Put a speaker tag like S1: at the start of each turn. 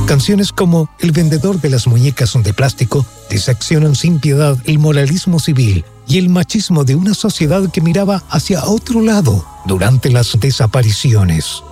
S1: Canciones como El vendedor de las muñecas de plástico diseccionan sin piedad el moralismo civil y el machismo de una sociedad que miraba hacia otro lado durante las desapariciones.